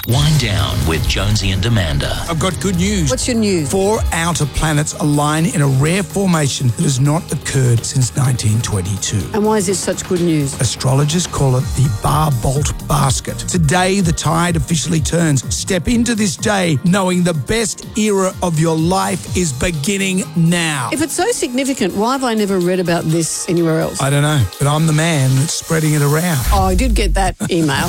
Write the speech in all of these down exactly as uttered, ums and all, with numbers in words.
Wind Down with Jonesy and Amanda. I've got good news. What's your news? Four outer planets align in a rare formation that has not occurred since nineteen twenty-two. And why is this such good news? Astrologers call it the Bar-Bolt basket. Today, the tide officially turns. Step into this day knowing the best era of your life is beginning now. If it's so significant, why have I never read about this anywhere else? I don't know, but I'm the man that's spreading it around. Oh, I did get that email.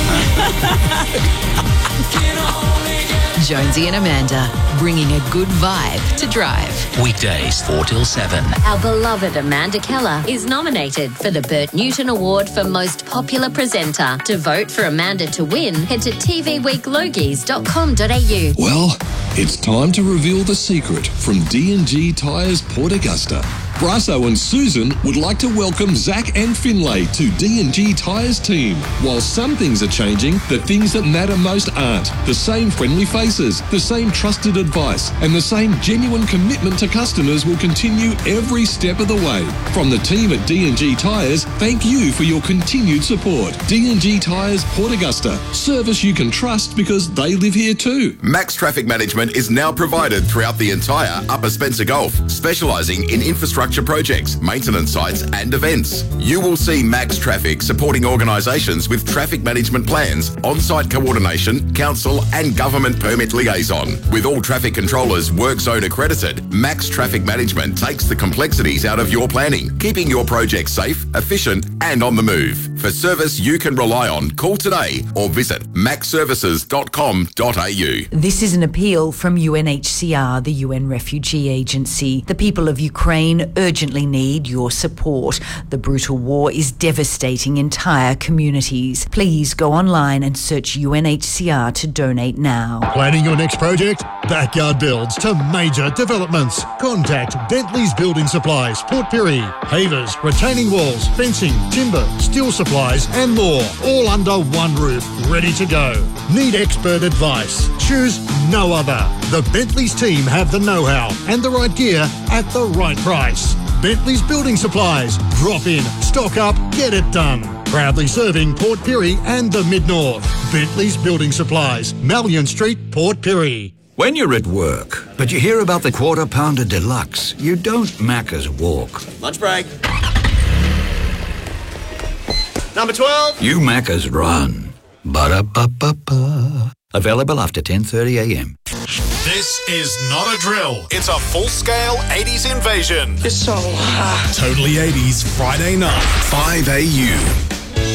Jonesy and Amanda, bringing a good vibe to drive. Weekdays four till seven. Our beloved Amanda Keller is nominated for the Bert Newton Award for Most Popular Presenter. To vote for Amanda to win, head to t v week logies dot com dot a u. Well, it's time to reveal the secret from D and G Tyres Port Augusta. Brasso and Susan would like to welcome Zach and Finlay to D and G Tyres team. While some things are changing, the things that matter most aren't. The same friendly faces, the same trusted advice, and the same genuine commitment to customers will continue every step of the way. From the team at D and G Tyres, thank you for your continued support. D and G Tyres Port Augusta. Service you can trust because they live here too. Max Traffic Management is now provided throughout the entire Upper Spencer Gulf, specialising in infrastructure projects, maintenance sites and events. You will see Max Traffic supporting organisations with traffic management plans, on-site coordination, council and government permit liaison. With all traffic controllers work zone accredited, Max Traffic Management takes the complexities out of your planning, keeping your project safe, efficient and on the move. For service you can rely on, call today or visit max services dot com dot a u. This is an appeal from U N H C R, the U N Refugee Agency. The people of Ukraine urgently need your support. The brutal war is devastating entire communities. Please go online and search U N H C R to donate now. Planning your next project? Backyard builds to major developments. Contact Bentley's Building Supplies, Port Pirie. Pavers, retaining walls, fencing, timber, steel supplies and more. All under one roof, ready to go. Need expert advice? Choose no other. The Bentley's team have the know-how and the right gear at the right price. Bentley's Building Supplies. Drop in, stock up, get it done. Proudly serving Port Pirie and the Mid-North. Bentley's Building Supplies, Malyon Street, Port Pirie. When you're at work, but you hear about the Quarter Pounder Deluxe, you don't Macca's walk. Lunch break. Number twelve. You Macca's run. Ba-da-ba-ba-ba. Available after ten thirty a m. This is not a drill. It's a full-scale eighties invasion. It's so hot. Totally eighties Friday night. five a u.